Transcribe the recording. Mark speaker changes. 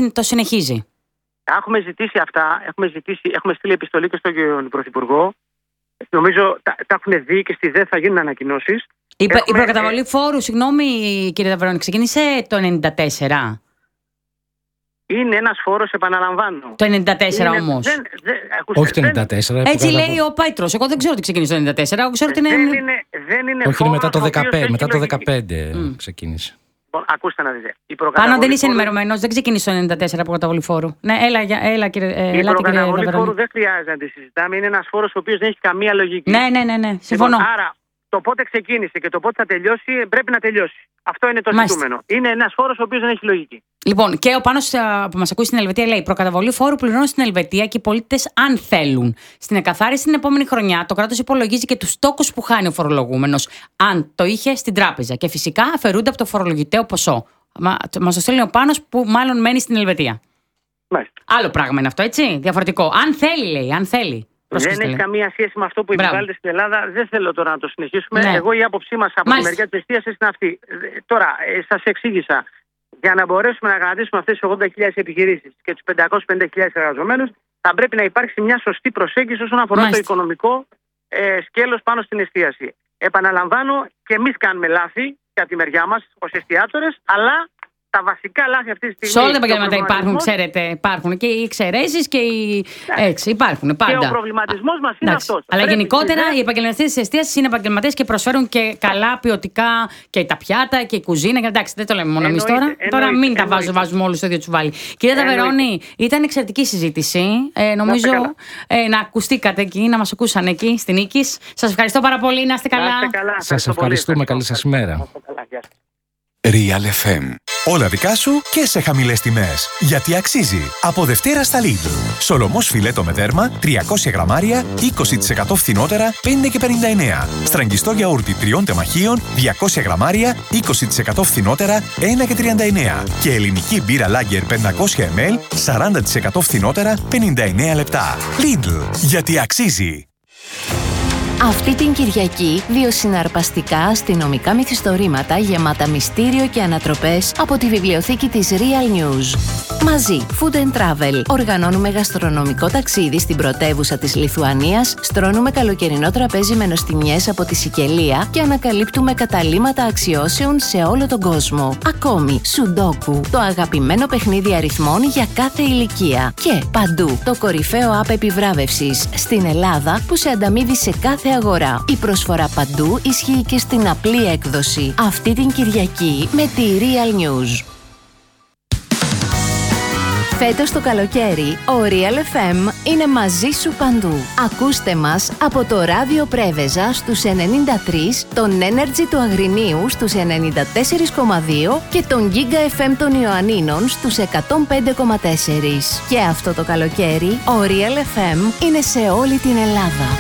Speaker 1: το συνεχίζει.
Speaker 2: Τα έχουμε ζητήσει αυτά. Έχουμε στείλει επιστολή και στον Πρωθυπουργό. Νομίζω τα έχουν δει και στη ΔΕΘ θα γίνουν ανακοινώσεις.
Speaker 1: Η προκαταβολή φόρου, συγγνώμη κύριε Ταβερώνη, ξεκίνησε το 1994.
Speaker 2: Είναι ένας φόρος, επαναλαμβάνω.
Speaker 1: Το 1994 όμως.
Speaker 3: Όχι το 1994.
Speaker 1: Έτσι λέει ο Πέτρος. Εγώ δεν ξέρω τι ξεκίνησε το 1994. Εγώ ξέρω ότι είναι.
Speaker 2: Δεν είναι
Speaker 3: όχι, είναι μετά το 2015.
Speaker 2: Μετά το
Speaker 3: 2015 ξεκίνησε.
Speaker 2: Ακούστε να δείτε.
Speaker 1: Πάνω δεν είσαι ενημερωμένος, δεν ξεκίνησε το 1994 προκαταβολή φόρου. Ναι, έλα κύριε.
Speaker 2: Η προκαταβολή φόρου δεν χρειάζεται να τη συζητάμε. Είναι ένας φόρος ο οποίος δεν έχει καμία λογική.
Speaker 1: Ναι. Συμφωνώ.
Speaker 2: Άρα το πότε ξεκίνησε και το πότε θα τελειώσει πρέπει να τελειώσει. Αυτό είναι το ζητούμενο. Είναι ένας φόρος ο οποίος δεν έχει λογική.
Speaker 1: Λοιπόν, και ο Πάνος που μας ακούει στην Ελβετία λέει: προκαταβολή φόρου πληρώνουν στην Ελβετία και οι πολίτες αν θέλουν. Στην εκαθάριση την επόμενη χρονιά το κράτος υπολογίζει και τους τόκους που χάνει ο φορολογούμενος, αν το είχε στην τράπεζα. Και φυσικά αφαιρούνται από το φορολογητέο ποσό. Μας το στέλνει ο Πάνος που μάλλον μένει στην Ελβετία.
Speaker 2: Μάλιστα.
Speaker 1: Άλλο πράγμα είναι αυτό, έτσι. Διαφορετικό. Αν θέλει, λέει, αν θέλει.
Speaker 2: Δεν έχει καμία σχέση με αυτό που επιβάλλεται στην Ελλάδα. Δεν θέλω τώρα να το συνεχίσουμε. Ναι. Εγώ η άποψή μας από τη μεριά της εστίασης είναι αυτή. Τώρα, σας εξήγησα. Για να μπορέσουμε να κρατήσουμε αυτές τις 80.000 επιχειρήσεις και τους 550.000 εργαζομένους, θα πρέπει να υπάρξει μια σωστή προσέγγιση όσον αφορά το οικονομικό σκέλος πάνω στην εστίαση. Επαναλαμβάνω, και εμείς κάνουμε λάθη από τη μεριά μας ως εστιατόρες, αλλά τα βασικά λάθη αυτή τη στιγμή.
Speaker 1: Σε όλα τα επαγγέλματα υπάρχουν, ξέρετε. Υπάρχουν και οι εξαιρέσεις και οι. Έτσι, υπάρχουν πάντα.
Speaker 2: Και ο προβληματισμός μας είναι αυτός.
Speaker 1: Αλλά γενικότερα οι επαγγελματίες της εστίασης είναι επαγγελματίες και προσφέρουν και καλά ποιοτικά και τα πιάτα και η κουζίνα. Και εντάξει, δεν το λέμε μόνο εμείς τώρα. Τώρα μην τα βάζουμε όλους στο ίδιο τσουβάλι. Κυρία Ταβερώνη, ήταν εξαιρετική συζήτηση. Νομίζω να ακουστήκατε εκεί, να μας ακούσαν εκεί στην Νίκης. Σας ευχαριστώ πάρα πολύ. Να είστε καλά.
Speaker 3: Σας ευχαριστούμε. Καλή σας ημέρα.
Speaker 4: Real FM. Όλα δικά σου και σε χαμηλές τιμές. Γιατί αξίζει. Από Δευτέρα στα Lidl. Σολομός φιλέτο με δέρμα 300 γραμμάρια 20% φθηνότερα 5,59. Στραγγιστό γιαούρτι 3 τεμαχίων 200 γραμμάρια 20% φθηνότερα 1,39. Και ελληνική μπύρα Lager 500 ml 40% φθηνότερα 59 λεπτά. Lidl. Γιατί αξίζει.
Speaker 5: Αυτή την Κυριακή, 2 συναρπαστικά αστυνομικά μυθιστορήματα γεμάτα μυστήριο και ανατροπές από τη βιβλιοθήκη της Real News. Μαζί, Food and Travel, οργανώνουμε γαστρονομικό ταξίδι στην πρωτεύουσα της Λιθουανίας, στρώνουμε καλοκαιρινό τραπέζι με νοστιμιές από τη Σικελία και ανακαλύπτουμε καταλύματα αξιώσεων σε όλο τον κόσμο. Ακόμη, Σουντόκου, το αγαπημένο παιχνίδι αριθμών για κάθε ηλικία. Και παντού, το κορυφαίο app επιβράβευσης στην Ελλάδα που σε ανταμείβει σε κάθε αγορά. Η προσφορά παντού ισχύει και στην απλή έκδοση. Αυτή την Κυριακή με τη Real News. Φέτος το καλοκαίρι, ο Real FM είναι μαζί σου παντού. Ακούστε μας από το ράδιο Πρέβεζα στους 93, τον Energy του Αγρινίου στους 94,2 και τον Giga FM των Ιωαννίνων στους 105,4. Και αυτό το καλοκαίρι, ο Real FM είναι σε όλη την Ελλάδα.